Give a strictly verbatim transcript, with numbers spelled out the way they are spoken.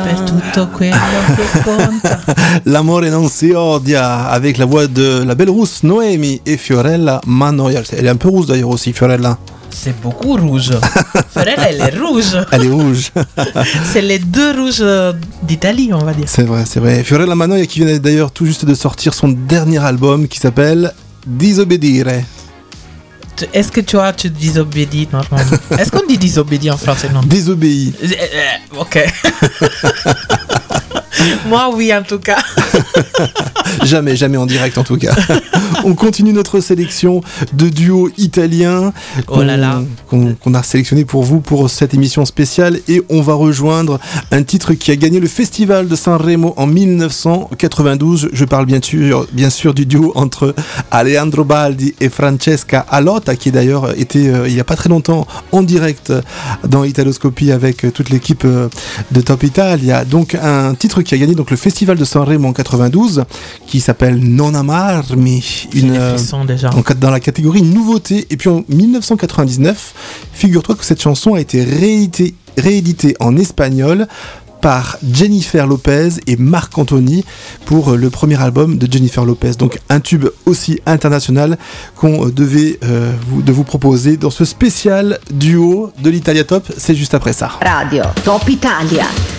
per tutto quello che conta. L'amore non si odia, avec la voix de la belle rousse Noémie et Fiorella Mannoia. Elle est un peu rousse d'ailleurs aussi, Fiorella. C'est beaucoup rouge. Fiorella, elle est rouge. Elle est rouge. C'est les deux rouges d'Italie, on va dire. C'est vrai, c'est vrai. Fiorella Mannoia qui vient d'ailleurs tout juste de sortir son dernier album qui s'appelle Disobbedire. Est-ce que tu vois, tu disobéis normalement? Est-ce qu'on dit disobéis en français? Non. Désobéi. Euh, ok. Moi, oui, en tout cas. Jamais, jamais en direct en tout cas. On continue notre sélection de duos italiens oh là là. qu'on, qu'on a sélectionné pour vous pour cette émission spéciale et on va rejoindre un titre qui a gagné le festival de Sanremo en dix-neuf cent quatre-vingt-douze. Je parle bien sûr, bien sûr du duo entre Alejandro Baldi et Francesca Alotta qui d'ailleurs était euh, il n'y a pas très longtemps en direct dans Italoscopie avec toute l'équipe euh, de Top Italia. Donc un titre qui a gagné donc le festival de Sanremo en quatre-vingt-douze qui s'appelle Non amarmi, une, euh, déjà. en, dans la catégorie nouveauté. Et puis en dix-neuf cent quatre-vingt-dix-neuf, figure-toi que cette chanson a été rééditée, rééditée en espagnol par Jennifer Lopez et Marc Anthony pour le premier album de Jennifer Lopez. Donc un tube aussi international qu'on devait euh, vous, de vous proposer dans ce spécial duo de l'Italia Top. C'est juste après ça. Radio Top Italia.